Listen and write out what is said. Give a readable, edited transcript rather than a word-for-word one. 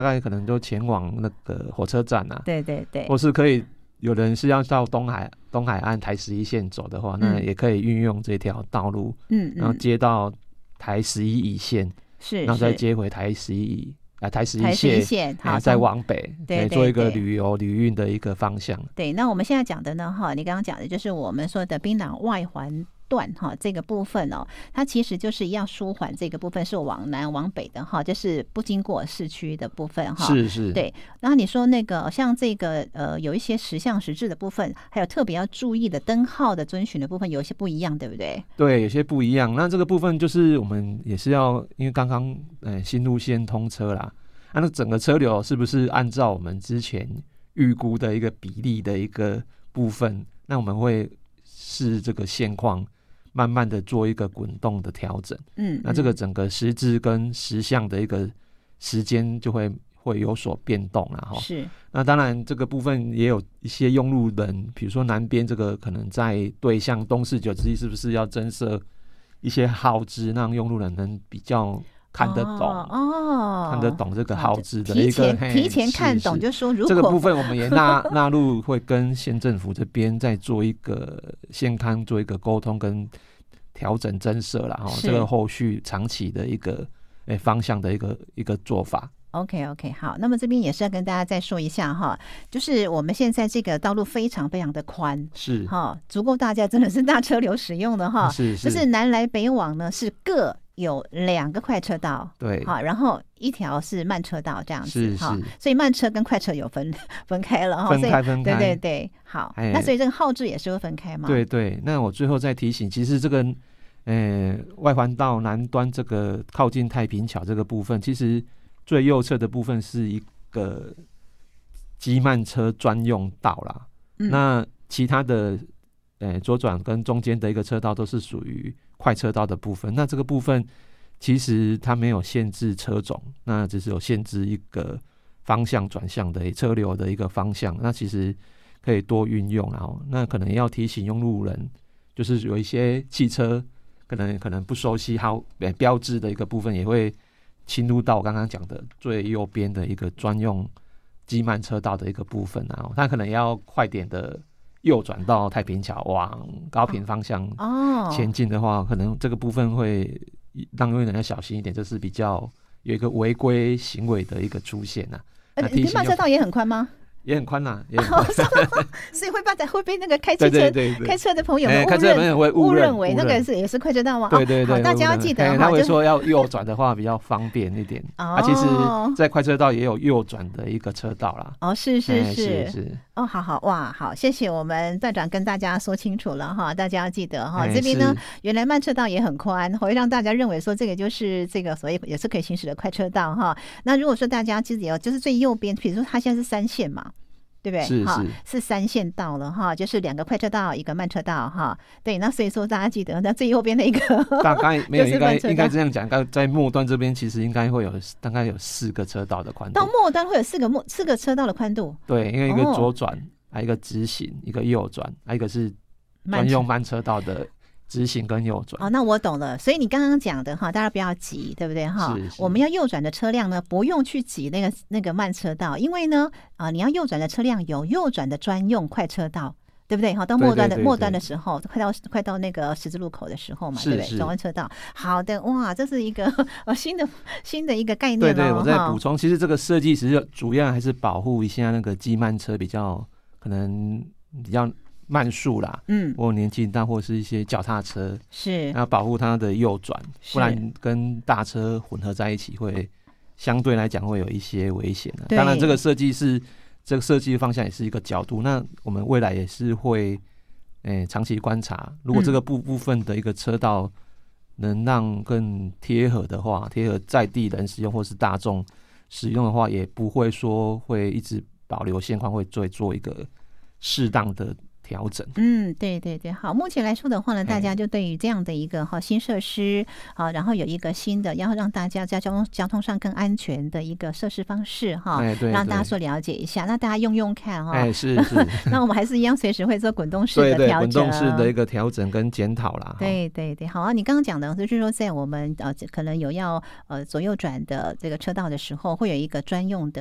大概可能就前往那个火车站啊， 对对对， 或是可以有人是要到东海岸台11线走的话，那也可以运用这条道路，然后接到台11乙线， 是， 然后再接回台11线， 好， 再往北， 对， 做一个旅运的一个方向。 对，那我们现在讲的呢，你刚刚讲的就是我们说的槟榔外环段这个部分哦，它其实就是要舒缓这个部分是往南往北的就是不经过市区的部分是， 对。然后你说那个像这个有一些实项实质的部分，还有特别要注意的灯号的遵循的部分，有一些不一样，对不对？ 对，有些不一样。那这个部分就是我们也是要，因为刚刚新路线通车啦，那整个车流是不是按照我们之前预估的一个比例的一个部分，那我们会视这个现况慢慢的做一个滚动的调整，那这个整个实质跟实项的一个时间就会有所变动啦。 是。 那当然这个部分也有一些用路人，比如说南边这个可能在对向东市9之一是不是要增设一些号志，让用路人能比较看得懂，看得懂这个号志的一个提前看懂，就说如果这个部分我们也纳入会跟县政府这边再做一个县勘做一个沟通跟调整增设啦，这个后续长期的一个方向的一个做法。 OK， 好，那么这边也是要跟大家再说一下就是我们现在这个道路非常非常的宽， 是足够大家真的是大车流使用的是就是南来北往呢是各有2个快车道， 对， 然后1条是慢车道这样子， 是所以慢车跟快车有分开了， 分开， 对，好，那所以这个号志也是会分开吗？ 对，那我最后再提醒，其实这个外环道南端这个靠近太平桥这个部分，其实最右侧的部分是一个机慢车专用道啦，那其他的左转跟中间的一个车道都是属于快车道的部分。那这个部分其实它没有限制车种，那只是有限制一个方向转向的车流的一个方向，那其实可以多运用，然后那可能要提醒用路人，就是有一些汽车可能不熟悉标志的一个部分，也会侵入到我刚刚讲的最右边的一个专用机慢车道的一个部分，然后它可能要快点的右转到太平桥往高屏方向前进的话，可能这个部分会让用人要小心一点，这是比较有一个违规行为的一个出现啊。 机慢车道也很宽吗？ 也很宽啦，也很宽所以会被那个开车的朋友们误认为那个也是快车道吗？ 对， 好，大家要记得他会说要右转的话比较方便一点，其实在快车道也有右转的一个车道啦。 是好哇，好，谢谢我们段长跟大家说清楚了大家要记得这边呢原来慢车道也很宽，会让大家认为说这个就是这个所谓也是可以行驶的快车道那如果说大家其实就是最右边，比如说它现在是3线嘛，对不对？是3线道了就是2个快车道1个慢车道对，那所以说大家记得那最右边的一个大概没有应该这样讲，在末端这边其实应该会有大概有4个车道的宽度， 到末端会有4个车道的宽度。 对，因为一个左转还有一个直行，一个右转，还有一个是专用慢车道的直行跟右转。 那我懂了。所以你刚刚讲的大家不要急，对不对我们要右转的车辆呢，不用去挤那个慢车道，因为呢你要右转的车辆有右转的专用快车道，对不对？到末端的时候，快到那个十字路口的时候嘛，对不对？转弯车道。好的，哇，这是一个新的一个概念。 对，我再补充，其实这个设计其实主要还是保护一下那个机慢车可能比较慢速啦，或年纪大，或是一些脚踏车， 是要保护它的右转，不然跟大车混合在一起会相对来讲会有一些危险的。当然，这个设计的方向也是一个角度，那我们未来也是会长期观察，如果这个部分的一个车道能让更贴合的话，贴合在地人使用或是大众使用的话，也不会说会一直保留现况，会做一个适当的调整。 对对对，好，目前来说的话呢，大家就对于这样的一个新设施，好，然后有一个新的要让大家在交通上更安全的一个设施方式对， 让大家所了解一下，那大家用看是那我们还是一样随时会做滚动式的调整， 滚动式的一个调整跟检讨啦。 对对对，好啊，你刚刚讲的就是说在我们可能有要左右转的这个车道的时候，会有一个专用的